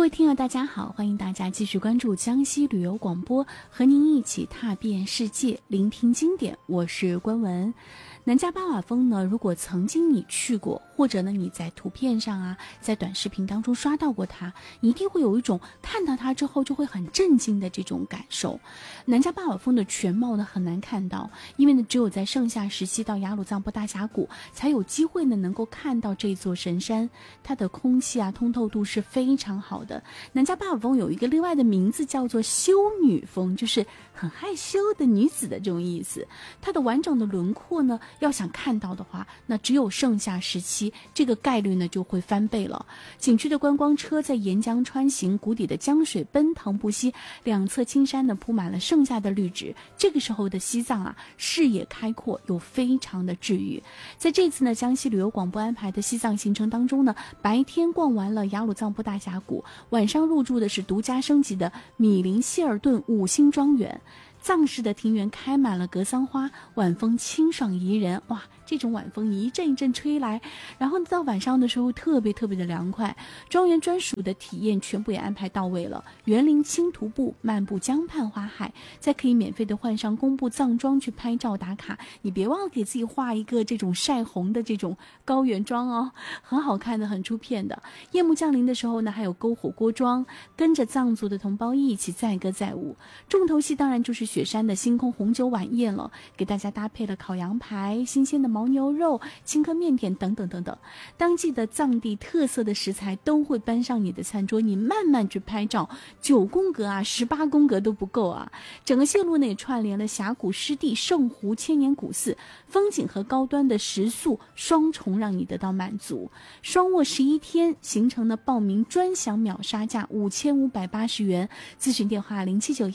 位听友大家好，欢迎大家继续关注江西旅游广播，和您一起踏遍世界，聆听经典。我是关文。南迦巴瓦峰呢，如果曾经你去过，或者呢你在图片上啊，在短视频当中刷到过它，你一定会有一种看到它之后就会很震惊的这种感受。南迦巴瓦峰的全貌呢很难看到，因为呢只有在盛夏时期到雅鲁藏布大峡谷才有机会呢能够看到这座神山，它的空气啊通透度是非常好的。南迦巴瓦峰有一个另外的名字叫做羞女峰，就是很害羞的女子的这种意思。它的完整的轮廓呢，要想看到的话，那只有盛夏时期，这个概率呢就会翻倍了。景区的观光车在沿江穿行，谷底的江水奔腾不息，两侧青山呢铺满了盛夏的绿植。这个时候的西藏啊，视野开阔又非常的治愈。在这次呢江西旅游广播安排的西藏行程当中呢，白天逛完了雅鲁藏布大峡谷，晚上入住的是独家升级的米林希尔顿5星庄园。藏式的庭园开满了格桑花，晚风清爽宜人，哇，这种晚风一阵一阵吹来，然后到晚上的时候特别的凉快。庄园专属的体验全部也安排到位了，园林轻徒步，漫步江畔花海，再可以免费的换上工部藏装去拍照打卡。你别忘了给自己画一个这种晒红的这种高原妆哦，很好看的，很出片的。夜幕降临的时候呢，还有篝火锅庄，跟着藏族的同胞一起载歌载舞。重头戏当然就是雪山的星空红酒晚宴了，给大家搭配了烤羊排、新鲜的牦牛肉、青稞面点等等等等，当季的藏地特色的食材都会搬上你的餐桌，你慢慢去拍照，9宫格啊18宫格都不够啊。整个线路呢也串联了峡谷湿地、圣湖、千年古寺，风景和高端的食宿双重让你得到满足。双卧11天行程的报名专享秒杀价5580元，咨询电话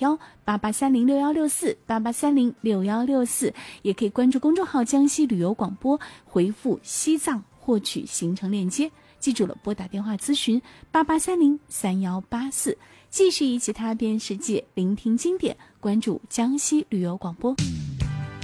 07918830616488306164，也可以关注公众号江西旅游广播，回复西藏获取行程链接。记住了，拨打电话咨询88303184，继续一起踏遍世界，聆听经典，关注江西旅游广播。